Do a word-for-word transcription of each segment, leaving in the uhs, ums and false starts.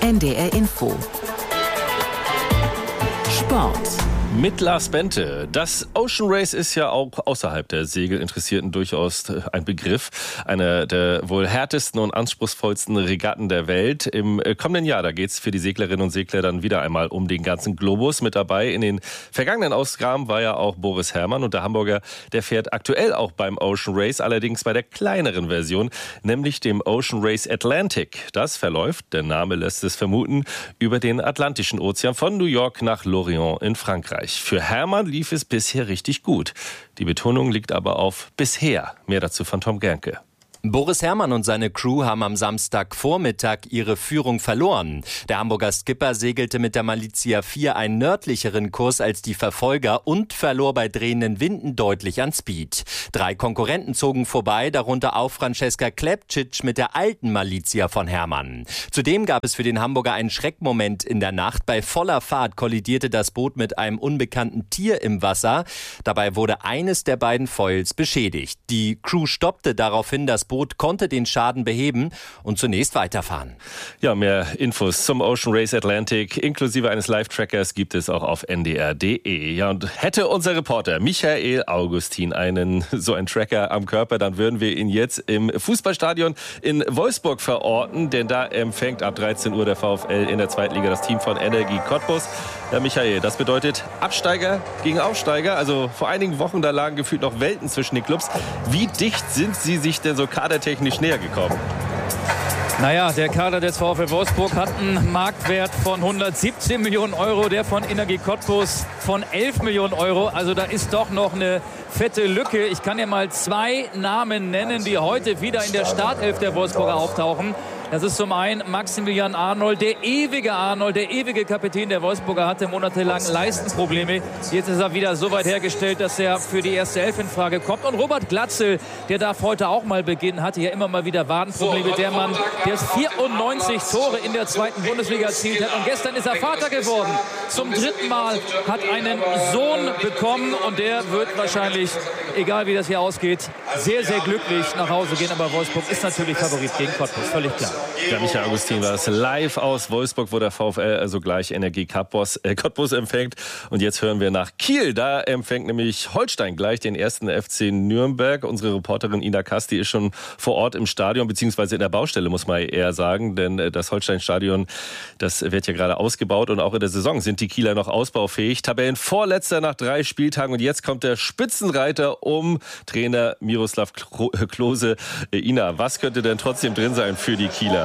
N D R Info. Sport. Mit Lars Bente. Das Ocean Race ist ja auch außerhalb der Segelinteressierten durchaus ein Begriff. Eine der wohl härtesten und anspruchsvollsten Regatten der Welt. Im kommenden Jahr, da geht's für die Seglerinnen und Segler dann wieder einmal um den ganzen Globus. Mit dabei in den vergangenen Ausgaben war ja auch Boris Herrmann. Und der Hamburger, der fährt aktuell auch beim Ocean Race, allerdings bei der kleineren Version, nämlich dem Ocean Race Atlantic. Das verläuft, der Name lässt es vermuten, über den Atlantischen Ozean von New York nach Lorient in Frankreich. Für Herrmann lief es bisher richtig gut. Die Betonung liegt aber auf bisher. Mehr dazu von Tom Gernke. Boris Herrmann und seine Crew haben am Samstagvormittag ihre Führung verloren. Der Hamburger Skipper segelte mit der Malizia vier einen nördlicheren Kurs als die Verfolger und verlor bei drehenden Winden deutlich an Speed. Drei Konkurrenten zogen vorbei, darunter auch Francesca Klepcic mit der alten Malizia von Herrmann. Zudem gab es für den Hamburger einen Schreckmoment in der Nacht. Bei voller Fahrt kollidierte das Boot mit einem unbekannten Tier im Wasser. Dabei wurde eines der beiden Foils beschädigt. Die Crew stoppte daraufhin das Boot, konnte den Schaden beheben und zunächst weiterfahren. Ja, mehr Infos zum Ocean Race Atlantic inklusive eines Live-Trackers gibt es auch auf N D R punkt D E. Ja, und hätte unser Reporter Michael Augustin einen so einen Tracker am Körper, dann würden wir ihn jetzt im Fußballstadion in Wolfsburg verorten, denn da empfängt ab dreizehn Uhr der VfL in der zweiten Liga das Team von Energie Cottbus. Ja, Michael, das bedeutet Absteiger gegen Aufsteiger. Also vor einigen Wochen, da lagen gefühlt noch Welten zwischen den Clubs. Wie dicht sind sie sich denn so kadertechnisch näher gekommen? Naja, der Kader des VfL Wolfsburg hat einen Marktwert von hundertsiebzehn Millionen Euro, der von Energie Cottbus von elf Millionen Euro. Also da ist doch noch eine fette Lücke. Ich kann dir mal zwei Namen nennen, die heute wieder in der Startelf der Wolfsburger auftauchen. Das ist zum einen Maximilian Arnold, der ewige Arnold, der ewige Kapitän der Wolfsburger, hatte monatelang Leistenprobleme. Jetzt ist er wieder so weit hergestellt, dass er für die erste Elf in Frage kommt. Und Robert Glatzel, der darf heute auch mal beginnen, hatte ja immer mal wieder Wadenprobleme. Der Mann, der vierundneunzig Tore in der zweiten Bundesliga erzielt hat. Und gestern ist er Vater geworden. Zum dritten Mal hat einen Sohn bekommen. Und der wird wahrscheinlich, egal wie das hier ausgeht, sehr, sehr glücklich nach Hause gehen. Aber Wolfsburg ist natürlich Favorit gegen Cottbus, völlig klar. Ja, Michael Augustin war es live aus Wolfsburg, wo der VfL also gleich Energie Cottbus, äh, Cottbus empfängt. Und jetzt hören wir nach Kiel. Da empfängt nämlich Holstein gleich den ersten F C Nürnberg. Unsere Reporterin Ina Kasti ist schon vor Ort im Stadion, beziehungsweise in der Baustelle, muss man eher sagen. Denn das Holstein-Stadion, das wird ja gerade ausgebaut. Und auch in der Saison sind die Kieler noch ausbaufähig. Tabellenvorletzter nach drei Spieltagen. Und jetzt kommt der Spitzenreiter um Trainer Miroslav Klose. Ina, was könnte denn trotzdem drin sein für die Kieler?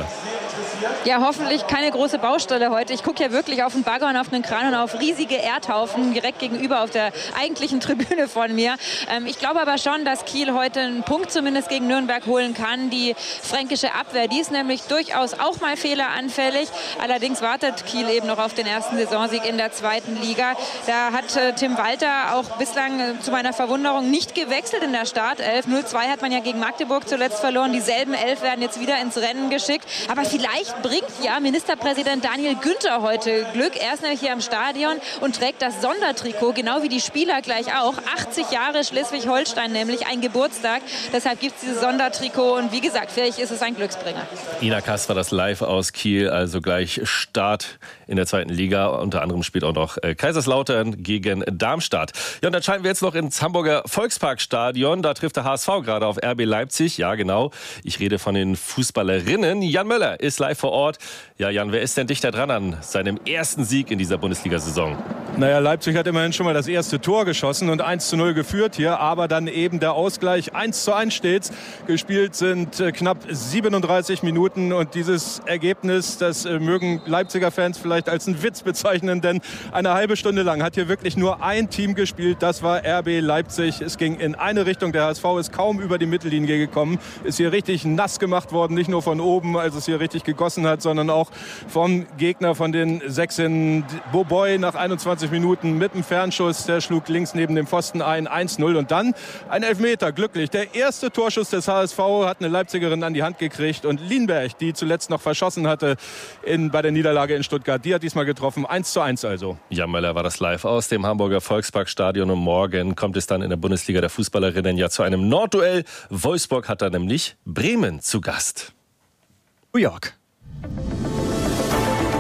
Ja, hoffentlich keine große Baustelle heute. Ich gucke ja wirklich auf den Bagger und auf den Kran und auf riesige Erdhaufen direkt gegenüber auf der eigentlichen Tribüne von mir. Ähm, ich glaube aber schon, dass Kiel heute einen Punkt zumindest gegen Nürnberg holen kann. Die fränkische Abwehr, die ist nämlich durchaus auch mal fehleranfällig. Allerdings wartet Kiel eben noch auf den ersten Saisonsieg in der zweiten Liga. Da hat äh, Tim Walter auch bislang äh, zu meiner Verwunderung nicht gewechselt in der Startelf. null zwei hat man ja gegen Magdeburg zuletzt verloren. Dieselben elf werden jetzt wieder ins Rennen geschickt. Aber vielleicht bringt ja Ministerpräsident Daniel Günther heute Glück. Er ist nämlich hier am Stadion und trägt das Sondertrikot, genau wie die Spieler gleich auch. achtzig Jahre Schleswig-Holstein nämlich, ein Geburtstag. Deshalb gibt es dieses Sondertrikot und wie gesagt, vielleicht ist es ein Glücksbringer. Ina Kast war das live aus Kiel, also gleich Start in der zweiten Liga. Unter anderem spielt auch noch Kaiserslautern gegen Darmstadt. Ja, und dann schalten wir jetzt noch ins Hamburger Volksparkstadion. Da trifft der H S V gerade auf R B Leipzig. Ja, genau. Ich rede von den Fußballerinnen. Jan Möller ist live vor Ort. Ja, Jan, wer ist denn dichter dran an seinem ersten Sieg in dieser Bundesliga-Saison? Naja, Leipzig hat immerhin schon mal das erste Tor geschossen und eins zu null geführt hier, aber dann eben der Ausgleich eins zu eins stets. Gespielt sind äh, knapp siebenunddreißig Minuten und dieses Ergebnis, das äh, mögen Leipziger Fans vielleicht als einen Witz bezeichnen, denn eine halbe Stunde lang hat hier wirklich nur ein Team gespielt, das war R B Leipzig. Es ging in eine Richtung, der H S V ist kaum über die Mittellinie gekommen, ist hier richtig nass gemacht worden, nicht nur von oben, als es hier richtig gegossen hat, sondern auch vom Gegner, von den Sechsen. Boboy nach einundzwanzig Minuten mit dem Fernschuss, der schlug links neben dem Pfosten ein, eins null und dann ein Elfmeter, glücklich. Der erste Torschuss des H S V hat eine Leipzigerin an die Hand gekriegt und Lienberg, die zuletzt noch verschossen hatte in, bei der Niederlage in Stuttgart, die hat diesmal getroffen, eins zu eins also. Jan Möller war das live aus dem Hamburger Volksparkstadion und morgen kommt es dann in der Bundesliga der Fußballerinnen ja zu einem Nordduell. Wolfsburg hat da nämlich Bremen zu Gast. New York.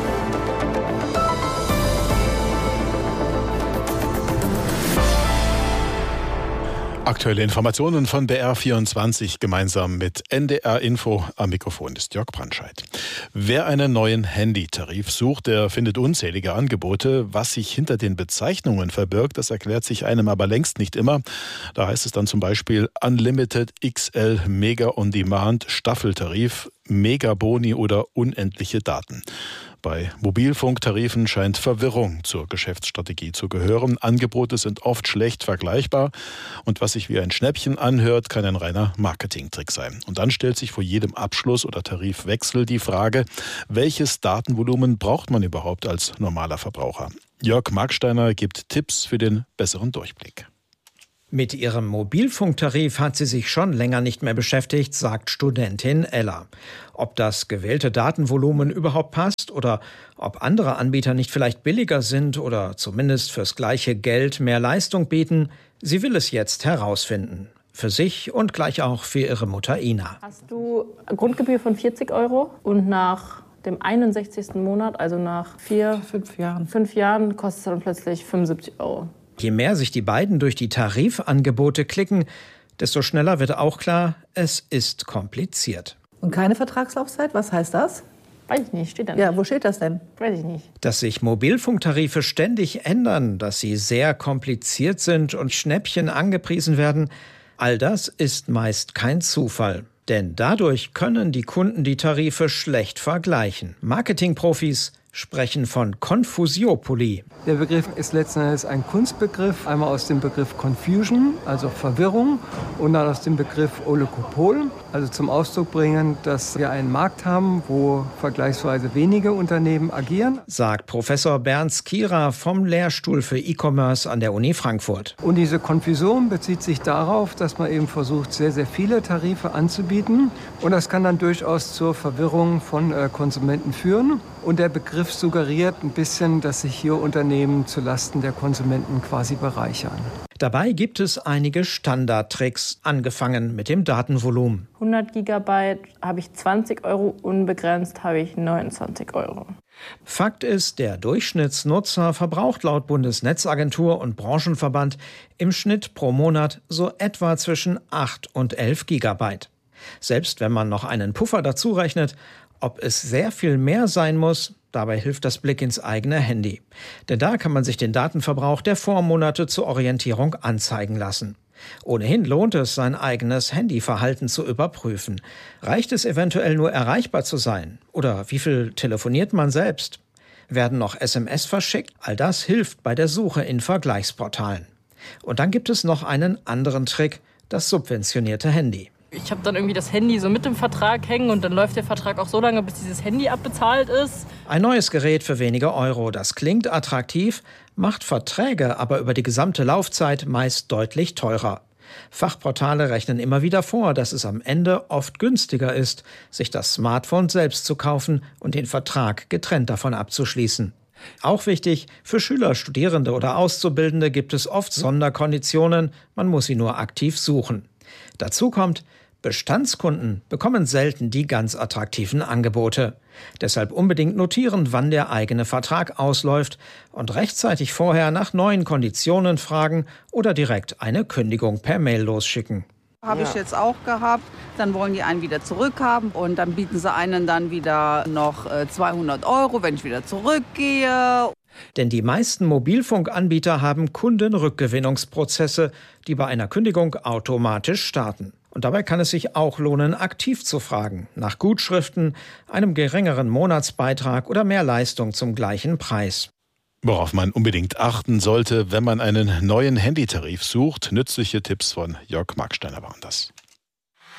Aktuelle Informationen von B R vierundzwanzig gemeinsam mit N D R Info. Am Mikrofon ist Jörg Brandscheid. Wer einen neuen Handytarif sucht, der findet unzählige Angebote. Was sich hinter den Bezeichnungen verbirgt, das erklärt sich einem aber längst nicht immer. Da heißt es dann zum Beispiel Unlimited X L Mega On Demand Staffeltarif, Megaboni oder unendliche Daten. Bei Mobilfunktarifen scheint Verwirrung zur Geschäftsstrategie zu gehören. Angebote sind oft schlecht vergleichbar und was sich wie ein Schnäppchen anhört, kann ein reiner Marketingtrick sein. Und dann stellt sich vor jedem Abschluss oder Tarifwechsel die Frage, welches Datenvolumen braucht man überhaupt als normaler Verbraucher? Jörg Marksteiner gibt Tipps für den besseren Durchblick. Mit ihrem Mobilfunktarif hat sie sich schon länger nicht mehr beschäftigt, sagt Studentin Ella. Ob das gewählte Datenvolumen überhaupt passt oder ob andere Anbieter nicht vielleicht billiger sind oder zumindest fürs gleiche Geld mehr Leistung bieten, sie will es jetzt herausfinden. Für sich und gleich auch für ihre Mutter Ina. Hast du eine Grundgebühr von vierzig Euro und nach dem einundsechzigsten Monat, also nach vier, fünf Jahren, fünf Jahren kostet es dann plötzlich fünfundsiebzig Euro. Je mehr sich die beiden durch die Tarifangebote klicken, desto schneller wird auch klar, es ist kompliziert. Und keine Vertragslaufzeit? Was heißt das? Weiß ich nicht, steht da nicht. Ja, wo steht das denn? Weiß ich nicht. Dass sich Mobilfunktarife ständig ändern, dass sie sehr kompliziert sind und Schnäppchen angepriesen werden, all das ist meist kein Zufall. Denn dadurch können die Kunden die Tarife schlecht vergleichen. Marketingprofis sprechen von Konfusiopolie. Der Begriff ist letzten Endes ein Kunstbegriff, einmal aus dem Begriff Confusion, also Verwirrung, und dann aus dem Begriff Oligopol, also zum Ausdruck bringen, dass wir einen Markt haben, wo vergleichsweise wenige Unternehmen agieren. Sagt Professor Bernd Skira vom Lehrstuhl für E-Commerce an der Uni Frankfurt. Und diese Konfusion bezieht sich darauf, dass man eben versucht, sehr, sehr viele Tarife anzubieten. Und das kann dann durchaus zur Verwirrung von äh, Konsumenten führen. Und der Begriff suggeriert ein bisschen, dass sich hier Unternehmen zulasten der Konsumenten quasi bereichern. Dabei gibt es einige Standardtricks, angefangen mit dem Datenvolumen. hundert Gigabyte habe ich zwanzig Euro, unbegrenzt habe ich neunundzwanzig Euro. Fakt ist, der Durchschnittsnutzer verbraucht laut Bundesnetzagentur und Branchenverband im Schnitt pro Monat so etwa zwischen acht und elf Gigabyte. Selbst wenn man noch einen Puffer dazu rechnet, ob es sehr viel mehr sein muss, dabei hilft das Blick ins eigene Handy. Denn da kann man sich den Datenverbrauch der Vormonate zur Orientierung anzeigen lassen. Ohnehin lohnt es, sein eigenes Handyverhalten zu überprüfen. Reicht es eventuell nur erreichbar zu sein? Oder wie viel telefoniert man selbst? Werden noch S M S verschickt? All das hilft bei der Suche in Vergleichsportalen. Und dann gibt es noch einen anderen Trick, das subventionierte Handy. Ich habe dann irgendwie das Handy so mit dem Vertrag hängen und dann läuft der Vertrag auch so lange, bis dieses Handy abbezahlt ist. Ein neues Gerät für wenige Euro. Das klingt attraktiv, macht Verträge aber über die gesamte Laufzeit meist deutlich teurer. Fachportale rechnen immer wieder vor, dass es am Ende oft günstiger ist, sich das Smartphone selbst zu kaufen und den Vertrag getrennt davon abzuschließen. Auch wichtig, für Schüler, Studierende oder Auszubildende gibt es oft Sonderkonditionen, man muss sie nur aktiv suchen. Dazu kommt, Bestandskunden bekommen selten die ganz attraktiven Angebote. Deshalb unbedingt notieren, wann der eigene Vertrag ausläuft und rechtzeitig vorher nach neuen Konditionen fragen oder direkt eine Kündigung per Mail losschicken. Habe ich jetzt auch gehabt. Dann wollen die einen wieder zurückhaben und dann bieten sie einen dann wieder noch zweihundert Euro, wenn ich wieder zurückgehe. Denn die meisten Mobilfunkanbieter haben Kundenrückgewinnungsprozesse, die bei einer Kündigung automatisch starten. Und dabei kann es sich auch lohnen, aktiv zu fragen, nach Gutschriften, einem geringeren Monatsbeitrag oder mehr Leistung zum gleichen Preis. Worauf man unbedingt achten sollte, wenn man einen neuen Handytarif sucht. Nützliche Tipps von Jörg Marksteiner waren das.